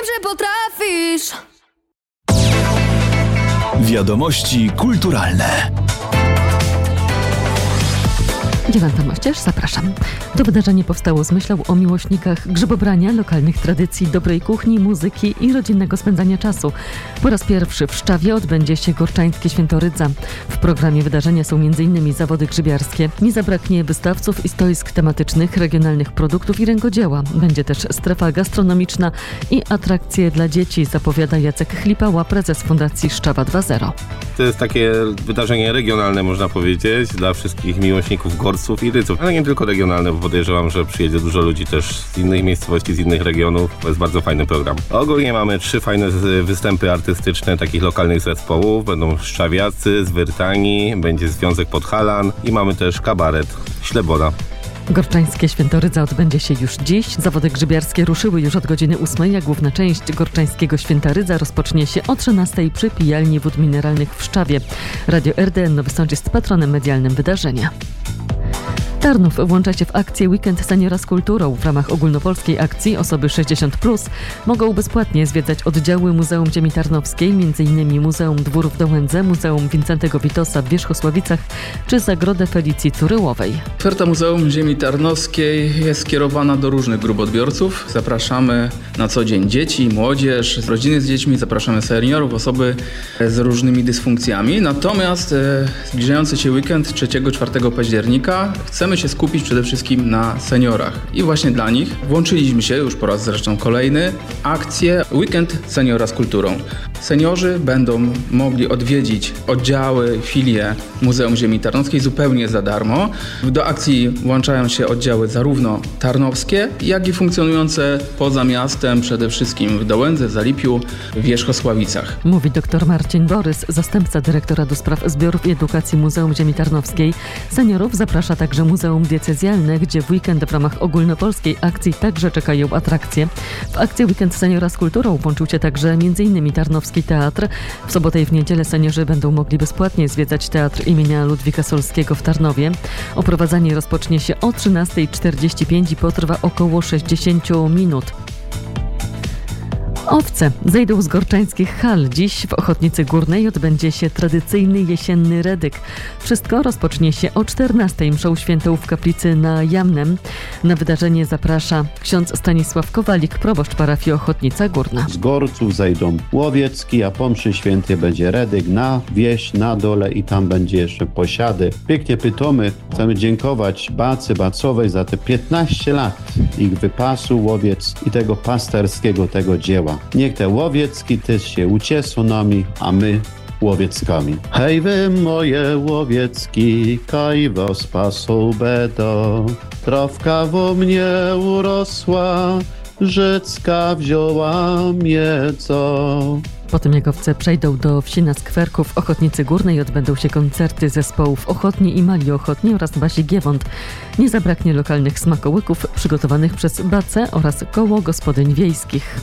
że potrafisz. Wiadomości kulturalne. Dziewiąta Moścież, zapraszam. To wydarzenie powstało z myślą o miłośnikach grzybobrania, lokalnych tradycji, dobrej kuchni, muzyki i rodzinnego spędzania czasu. Po raz pierwszy w Szczawie odbędzie się Gorczańskie Święto Rydza. W programie wydarzenia są m.in. zawody grzybiarskie. Nie zabraknie wystawców i stoisk tematycznych, regionalnych produktów i rękodzieła. Będzie też strefa gastronomiczna i atrakcje dla dzieci, zapowiada Jacek Chlipała, prezes Fundacji Szczawa 2.0. To jest takie wydarzenie regionalne, można powiedzieć, dla wszystkich miłośników gorców i rydzów. Ale nie tylko regionalne, bo podejrzewam, że przyjedzie dużo ludzi też z innych miejscowości, z innych regionów. To jest bardzo fajny program. Ogólnie mamy 3 fajne występy artystyczne takich lokalnych zespołów. Będą szczawiacy z Wyrtanii, będzie Związek Podhalan i mamy też kabaret Śleboda. Gorczańskie Święto Rydza odbędzie się już dziś. Zawody grzybiarskie ruszyły już od godziny 8, a główna część Gorczańskiego Święta Rydza rozpocznie się o 13 przy Pijalni Wód Mineralnych w Szczawie. Radio RDN Nowy Sącz jest patronem medialnym wydarzenia. Tarnów włącza się w akcję Weekend Seniora z Kulturą. W ramach ogólnopolskiej akcji osoby 60+ mogą bezpłatnie zwiedzać oddziały Muzeum Ziemi Tarnowskiej, m.in. Muzeum Dwór w Dołędze, Muzeum Wincentego Witosa w Wierzchosławicach czy Zagrodę Felicji Curyłowej. Oferta Muzeum Ziemi Tarnowskiej jest skierowana do różnych grup odbiorców. Zapraszamy na co dzień dzieci, młodzież, rodziny z dziećmi, zapraszamy seniorów, osoby z różnymi dysfunkcjami. Natomiast zbliżający się weekend 3-4 października chcemy się skupić przede wszystkim na seniorach. I właśnie dla nich włączyliśmy się, już po raz zresztą kolejny, w akcję Weekend Seniora z Kulturą. Seniorzy będą mogli odwiedzić oddziały, filie Muzeum Ziemi Tarnowskiej zupełnie za darmo. Do akcji włączają się oddziały zarówno tarnowskie, jak i funkcjonujące poza miastem, przede wszystkim w Dołędze, Zalipiu, w Wierzchosławicach. Mówi dr Marcin Borys, zastępca dyrektora do spraw zbiorów i edukacji Muzeum Ziemi Tarnowskiej. Seniorów zaprasza także Muzeum Diecezjalne, gdzie w weekend w ramach ogólnopolskiej akcji także czekają atrakcje. W akcję Weekend Seniora z Kulturą włączył się także m.in. Tarnowski Teatr. W sobotę i w niedzielę seniorzy będą mogli bezpłatnie zwiedzać Teatr imienia Ludwika Solskiego w Tarnowie. Oprowadzanie rozpocznie się o 13:45 i potrwa około 60 minut. Owce zejdą z gorczańskich hal. Dziś w Ochotnicy Górnej odbędzie się tradycyjny jesienny redyk. Wszystko rozpocznie się o 14:00 mszą świętą w kaplicy na Jamnem. Na wydarzenie zaprasza ksiądz Stanisław Kowalik, proboszcz parafii Ochotnica Górna. Z Gorców zejdą łowiecki, a po mszy świętej będzie redyk na wieś, na dole i tam będzie jeszcze posiady. Pięknie pytamy, chcemy dziękować Bacy Bacowej za te 15 lat ich wypasu łowiec i tego pasterskiego tego dzieła. Niech te łowiecki też się ucieszą nami, a my łowieckami. Hej wy moje łowiecki, kaj was pasą bedo. Trawka wo mnie urosła, życka wzięła miedzo. Po tym jak owce przejdą do wsi na skwerku w Ochotnicy Górnej, odbędą się koncerty zespołów Ochotni i Mali Ochotni oraz Basi Giewont. Nie zabraknie lokalnych smakołyków przygotowanych przez Bacę oraz Koło Gospodyń Wiejskich.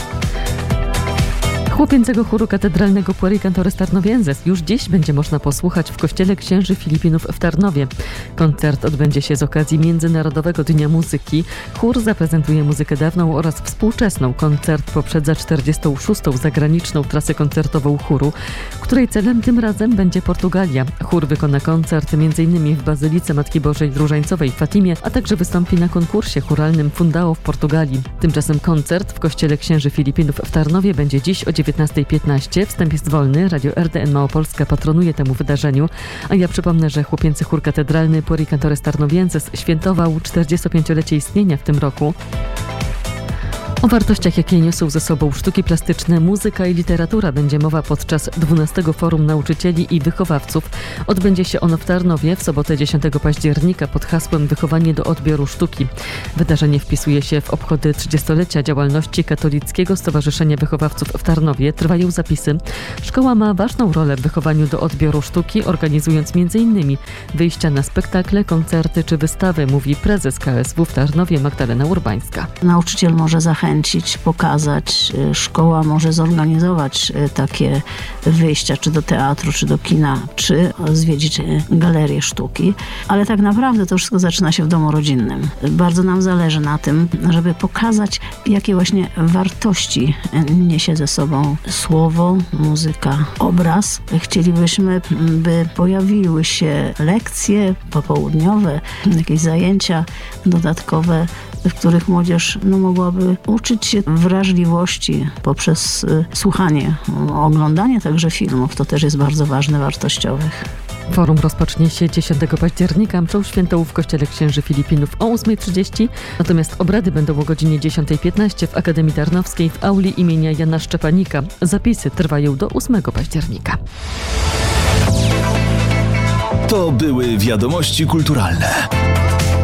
Chłopięcego chóru katedralnego Pueri Cantores Tarnovienses już dziś będzie można posłuchać w Kościele Księży Filipinów w Tarnowie. Koncert odbędzie się z okazji Międzynarodowego Dnia Muzyki. Chór zaprezentuje muzykę dawną oraz współczesną. Koncert poprzedza 46. zagraniczną trasę koncertową chóru, której celem tym razem będzie Portugalia. Chór wykona koncert m.in. w Bazylice Matki Bożej Różańcowej w Fatimie, a także wystąpi na konkursie chóralnym Fundao w Portugalii. Tymczasem koncert w Kościele Księży Filipinów w Tarnowie będzie dziś o 19:15. Wstęp jest wolny. Radio RDN Małopolska patronuje temu wydarzeniu. A ja przypomnę, że chłopięcy chór katedralny Pueri Cantores Tarnovienses świętował 45-lecie istnienia w tym roku. O wartościach, jakie niosą ze sobą sztuki plastyczne, muzyka i literatura będzie mowa podczas 12. Forum Nauczycieli i Wychowawców. Odbędzie się ono w Tarnowie w sobotę 10 października pod hasłem Wychowanie do odbioru sztuki. Wydarzenie wpisuje się w obchody 30-lecia działalności Katolickiego Stowarzyszenia Wychowawców w Tarnowie. Trwają zapisy. Szkoła ma ważną rolę w wychowaniu do odbioru sztuki, organizując m.in. wyjścia na spektakle, koncerty czy wystawy, mówi prezes KSW w Tarnowie Magdalena Urbańska. Nauczyciel może zachęcić zachęcić, pokazać. Szkoła może zorganizować takie wyjścia, czy do teatru, czy do kina, czy zwiedzić galerię sztuki. Ale tak naprawdę to wszystko zaczyna się w domu rodzinnym. Bardzo nam zależy na tym, żeby pokazać, jakie właśnie wartości niesie ze sobą słowo, muzyka, obraz. Chcielibyśmy, by pojawiły się lekcje popołudniowe, jakieś zajęcia dodatkowe, w których młodzież mogłaby uczyć się wrażliwości poprzez słuchanie, oglądanie także filmów. To też jest bardzo ważne, wartościowych. Forum rozpocznie się 10 października. Mszą świętą w Kościele Księży Filipinów o 8:30, natomiast obrady będą o godzinie 10:15 w Akademii Tarnowskiej w auli imienia Jana Szczepanika. Zapisy trwają do 8 października. To były wiadomości kulturalne.